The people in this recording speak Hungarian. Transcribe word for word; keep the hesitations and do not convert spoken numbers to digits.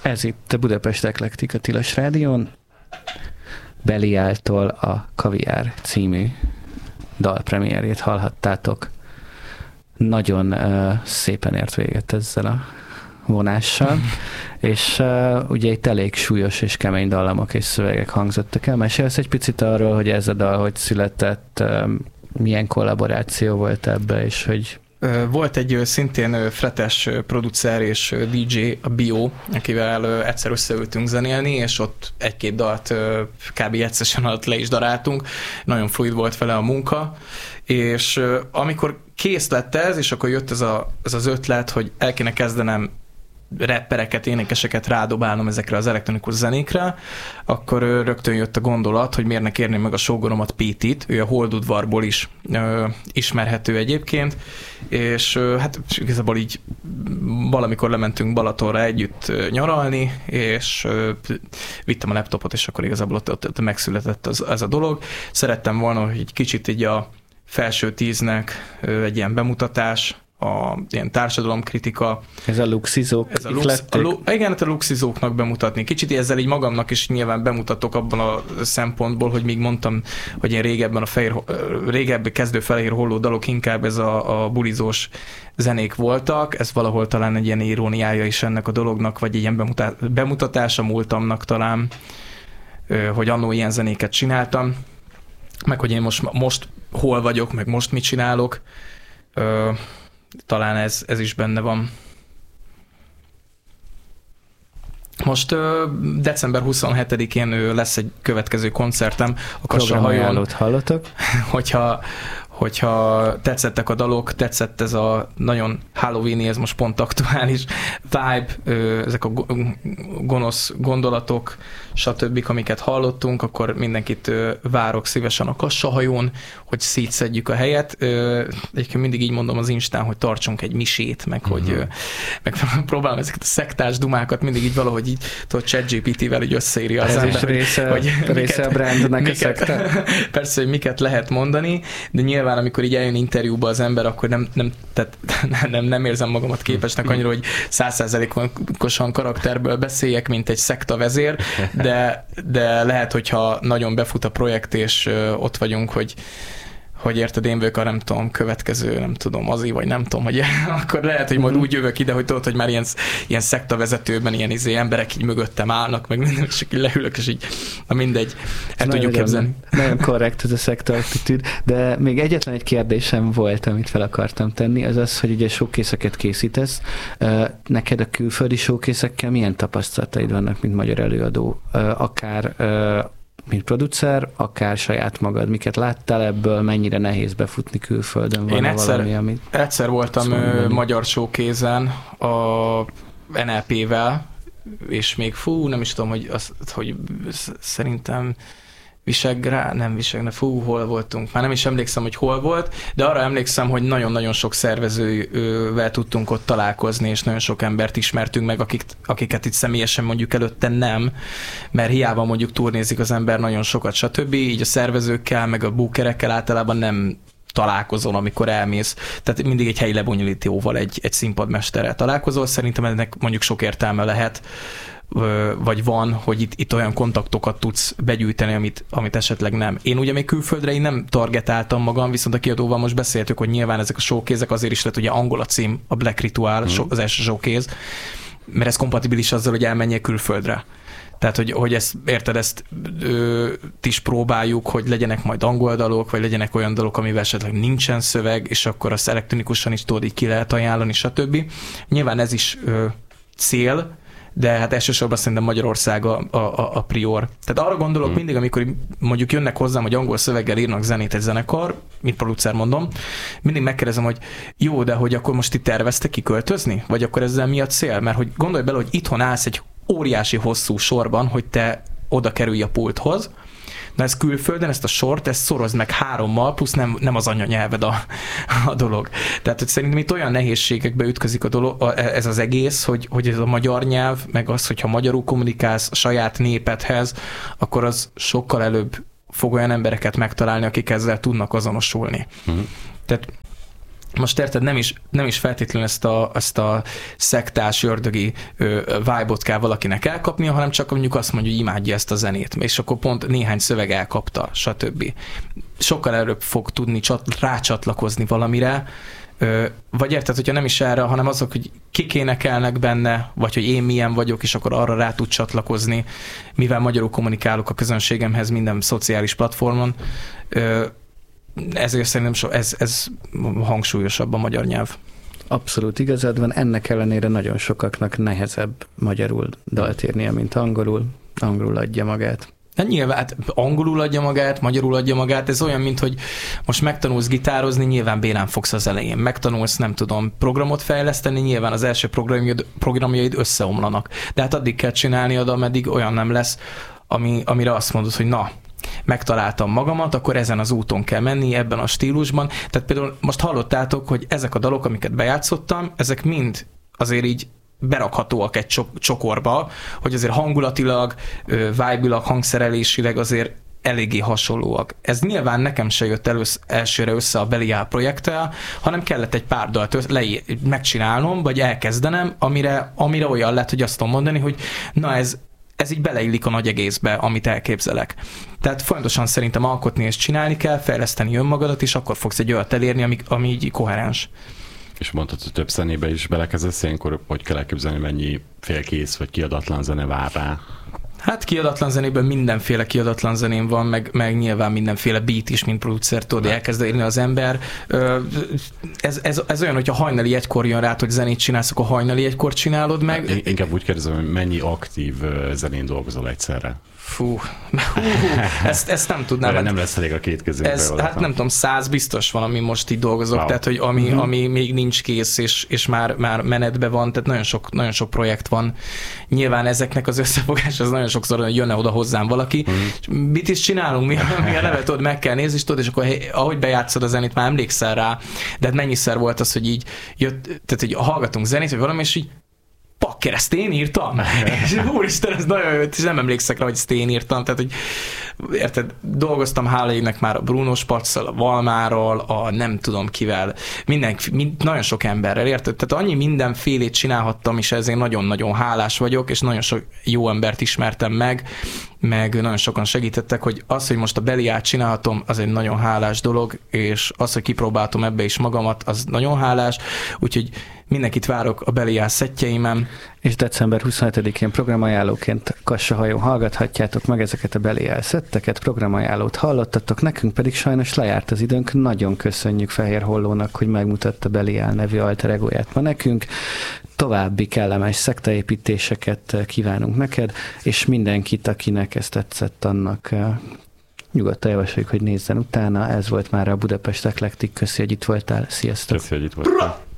Ez itt a Budapest Eklektika Tilos Rádión. Beliáltól a Kaviár című dalpremierjét hallhattátok. Nagyon uh, szépen ért véget ezzel a vonással, és uh, ugye itt elég súlyos és kemény dallamok és szövegek hangzottak el. Mesélsz egy picit arról, hogy ez a dal hogy született, uh, milyen kollaboráció volt ebbe, és hogy volt egy szintén fretes producer és dé dzsé, a Bio, akivel egyszer összeültünk zenélni, és ott egy-két dalt kb. Egy session alatt le is daráltunk. Nagyon fluid volt vele a munka, és amikor kész lett ez, és akkor jött ez, a, ez az ötlet, hogy el kéne kezdenem rappereket, énekeseket rádobálnom ezekre az elektronikus zenékre, akkor rögtön jött a gondolat, hogy miért ne kérném meg a sógoromat Pétit, ő a Holdudvarból is ö, ismerhető egyébként, és ö, hát igazából így valamikor lementünk Balatonra együtt nyaralni, és ö, vittem a laptopot, és akkor igazából ott, ott, ott megszületett az, ez a dolog. Szerettem volna, hogy egy kicsit így a felső tíznek ö, egy ilyen bemutatás, a ilyen társadalomkritika. Ez a luxizók. Ez a lux, a lu, igen, hát a luxizóknak bemutatni. Kicsit ezzel így magamnak is nyilván bemutatok abban a szempontból, hogy még mondtam, hogy én régebben a fehér, régebbi kezdő fehér holló dalok inkább ez a, a bulizós zenék voltak. Ez valahol talán egy ilyen iróniája is ennek a dolognak, vagy egy ilyen bemutatása múltamnak talán, hogy annó ilyen zenéket csináltam. Meg hogy én most, most hol vagyok, meg most mit csinálok. Talán ez, ez is benne van. Most december huszonhetedikén lesz egy következő koncertem a Kassahajón. Hallotok? Hogyha, hogyha tetszettek a dalok, tetszett ez a nagyon Halloween-i, ez most pont aktuális vibe, ezek a gonosz gondolatok, stb., amiket hallottunk, akkor mindenkit várok szívesen a Kassahajón, hogy szétszedjük a helyet. Egyébként mindig így mondom az Instán, hogy tartsunk egy misét, meg uh-huh. hogy meg próbálom ezeket a szektás dumákat mindig így valahogy így, tudod, ChatGPT-vel így összeírja az ez ember. Ez is része, hogy része miket, a brandnek a szekta. Persze, hogy miket lehet mondani, de nyilván, amikor így eljön interjúba az ember, akkor nem, nem, tehát nem, nem érzem magamat képesnek annyira, hogy száz százalékosan karakterből beszéljek, mint egy szekta vezér, de, de lehet, hogyha nagyon befut a projekt, és ott vagyunk, hogy hogy érted, én vagyok a nem tudom, következő, nem tudom, azi, vagy nem tudom, hogy akkor lehet, hogy majd úgy jövök ide, hogy tudod, hogy már ilyen, ilyen szektavezetőben ilyen izé emberek így mögöttem állnak, meg minden, és így leülök, és így, na mindegy, el tudjuk képzelni. Nagyon korrekt ez a szekta attitűd, de még egyetlen egy kérdésem volt, amit fel akartam tenni, az az, hogy ugye showcase-eket készítesz. Neked a külföldi showcase-ekkel milyen tapasztalataid vannak, mint magyar előadó? Akár mint producer, akár saját magad, miket láttál ebből, mennyire nehéz befutni külföldön? Van Én egyszer, valami, amit egyszer voltam ö, magyar showcase-en a en el pé-vel, és még fú, nem is tudom, hogy, az, hogy szerintem Visegrád, nem Visegrád, fú, hol voltunk, már nem is emlékszem, hogy hol volt, de arra emlékszem, hogy nagyon-nagyon sok szervezővel tudtunk ott találkozni, és nagyon sok embert ismertünk meg, akik, akiket itt személyesen mondjuk előtte nem, mert hiába mondjuk turnézik az ember nagyon sokat, stb. Így a szervezőkkel, meg a bookerekkel általában nem találkozol, amikor elmész. Tehát mindig egy helyi lebonyolítóval, egy, egy színpadmesterrel találkozol. Szerintem ennek mondjuk sok értelme lehet, vagy van, hogy itt, itt olyan kontaktokat tudsz begyűjteni, amit, amit esetleg nem. Én ugye még külföldre én nem targetáltam magam, viszont a kiadóval most beszéltük, hogy nyilván ezek a showcase-ek azért is lett, ugye angol a cím, a Black Ritual, mm. az első showcase, mert ez kompatibilis azzal, hogy elmenjél külföldre. Tehát, hogy, hogy ezt, érted, ezt ö, is próbáljuk, hogy legyenek majd angol dalok, vagy legyenek olyan dalok, amivel esetleg nincsen szöveg, és akkor azt elektronikusan is tudod, így ki lehet ajánlani, stb. Nyilván ez is ö, cél, de hát elsősorban szerintem Magyarország a, a, a prior. Tehát arra gondolok hmm. mindig, amikor mondjuk jönnek hozzám, hogy angol szöveggel írnak zenét egy zenekar, mint producer mondom, mindig megkérdezem, hogy jó, de hogy akkor most itt terveztek kiköltözni? Vagy akkor ezzel mi a cél? Mert hogy gondolj bele, hogy itthon állsz egy óriási hosszú sorban, hogy te oda kerülj a pulthoz, na ez külföldön, ezt a sort, ezt szorozd meg hárommal, plusz nem, nem az anyanyelved a, a dolog. Tehát hogy szerintem itt olyan nehézségekbe ütközik a dolog, a, ez az egész, hogy, hogy ez a magyar nyelv, meg az, hogyha magyarul kommunikálsz a saját népedhez, akkor az sokkal előbb fog olyan embereket megtalálni, akik ezzel tudnak azonosulni. Uh-huh. Tehát most érted, nem is, nem is feltétlenül ezt a, ezt a szektás, ördögi ö, vibe-ot kell valakinek elkapnia, hanem csak mondjuk azt mondja, hogy imádja ezt a zenét, és akkor pont néhány szöveg elkapta, stb. Sokkal előbb fog tudni csat, rácsatlakozni valamire, ö, vagy érted, hogyha nem is erre, hanem azok, hogy kik énekelnek benne, vagy hogy én milyen vagyok, és akkor arra rá tud csatlakozni, mivel magyarul kommunikálok a közönségemhez minden szociális platformon, ö, ezért szerintem so, ez, ez hangsúlyosabb a magyar nyelv. Abszolút igazad van, ennek ellenére nagyon sokaknak nehezebb magyarul dalt írnia, mint angolul. Angolul adja magát. De nyilván hát angolul adja magát, magyarul adja magát, ez olyan, mint hogy most megtanulsz gitározni, nyilván bélán fogsz az elején. Megtanulsz, nem tudom, programot fejleszteni, nyilván az első programjaid, programjaid összeomlanak. De hát addig kell csinálniad, ameddig olyan nem lesz, ami, amire azt mondod, hogy na, megtaláltam magamat, akkor ezen az úton kell menni, ebben a stílusban. Tehát például most hallottátok, hogy ezek a dalok, amiket bejátszottam, ezek mind azért így berakhatóak egy csokorba, hogy azért hangulatilag, vibe-ilag, hangszerelésileg azért eléggé hasonlóak. Ez nyilván nekem se jött elősz, elsőre össze a Belial projekttel, hanem kellett egy pár dalt le, megcsinálnom, vagy elkezdenem, amire, amire olyan lett, hogy azt tudom mondani, hogy na ez ez így beleillik a nagy egészbe, amit elképzelek. Tehát folyamatosan szerintem alkotni és csinálni kell, fejleszteni önmagadat, és akkor fogsz egy olyat elérni, ami, ami így koherens. És mondtad, hogy több zenébe is belekezdesz, ilyenkor hogy kell elképzelni, mennyi félkész vagy kiadatlan zene vár rá? Hát kiadatlan zenében mindenféle kiadatlan zeném van, meg, meg nyilván mindenféle beat is, mint producer, tudod, elkezd írni az ember. Ez, ez, ez olyan, hogyha hajnali egykor jön rá, hogy zenét csinálsz, akkor hajnali egykor csinálod meg. Én, inkább úgy kérdezem, hogy mennyi aktív zenén dolgozol egyszerre? Fú, hú, ezt, ezt nem tudnám. Mert nem lesz elég a két kezünkbe. Ez, hát nem tudom, száz biztos van, ami most így dolgozok, wow. Tehát, hogy ami, uh-huh. ami még nincs kész, és, és már, már menetben van, tehát nagyon sok, nagyon sok projekt van. Nyilván ezeknek az összefogás, az nagyon sokszor jönne oda hozzám valaki, uh-huh. és mit is csinálunk, mi, mi a neve, tudod, meg kell nézni, és tudod, és akkor ahogy bejátszod a zenét, már emlékszel rá, de hát mennyiszer volt az, hogy így jött, tehát hogy hallgatunk zenét, vagy valami, és így pakker, ezt én írtam? És úristen, ez nagyon jó, és nem emlékszek rá, hogy ezt én írtam. Tehát, hogy érted, dolgoztam hála égnek már a Bruno Spaczal, a Valmáról, a nem tudom kivel, minden, mind, nagyon sok emberrel, érted? Tehát annyi mindenfélét csinálhattam, és ezért nagyon-nagyon hálás vagyok, és nagyon sok jó embert ismertem meg, meg nagyon sokan segítettek, hogy az, hogy most a Beliát csinálhatom, az egy nagyon hálás dolog, és az, hogy kipróbáltam ebbe is magamat, az nagyon hálás, úgyhogy mindenkit várok a Beliá szettjeimen. És december huszonhetedikén programajánlóként Kassahajón hallgathatjátok meg ezeket a Beliá szetteket, programajánlót hallottatok, nekünk pedig sajnos lejárt az időnk, nagyon köszönjük Fehér Hollónak, hogy megmutatta Beliá nevű alter egóját ma nekünk. További kellemes szektaépítéseket kívánunk neked, és mindenkit, akinek ezt tetszett, annak nyugodtan javasoljuk, hogy nézzen utána. Ez volt már a Budapest Eklektik. Köszi, hogy itt voltál. Sziasztok! Köszi, hogy itt voltál.